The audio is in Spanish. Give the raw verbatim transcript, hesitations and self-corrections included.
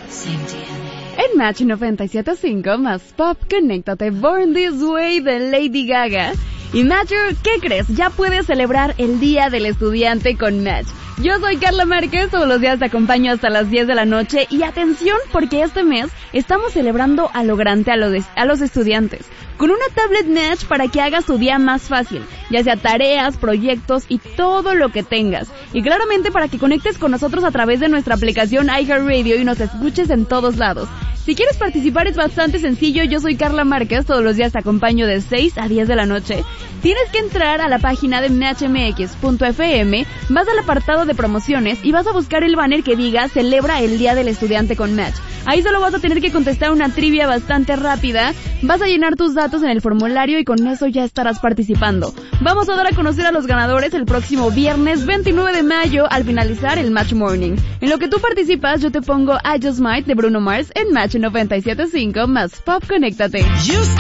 En Match noventa y siete punto cinco más pop, conéctate Born This Way de Lady Gaga. Y Matcher, ¿qué crees? Ya puedes celebrar el Día del Estudiante con Match. Yo soy Carla Márquez, todos los días te acompaño hasta las diez de la noche y atención porque este mes estamos celebrando a lo grande a los, a los estudiantes con una tablet Match para que hagas tu día más fácil, ya sea tareas, proyectos y todo lo que tengas. Y claramente para que conectes con nosotros a través de nuestra aplicación iHeartRadio y nos escuches en todos lados. Si quieres participar es bastante sencillo, yo soy Carla Márquez, todos los días te acompaño de seis a diez de la noche. Tienes que entrar a la página de match m x punto f m, vas al apartado de promociones y vas a buscar el banner que diga Celebra el Día del Estudiante con Match. Ahí solo vas a tener que contestar una trivia bastante rápida, vas a llenar tus datos en el formulario y con eso ya estarás participando. Vamos a dar a conocer a los ganadores el próximo viernes veintinueve de mayo al finalizar el Match Morning. En lo que tú participas yo te pongo I Just Might de Bruno Mars en Match noventa y siete punto cinco más Pop, conéctate.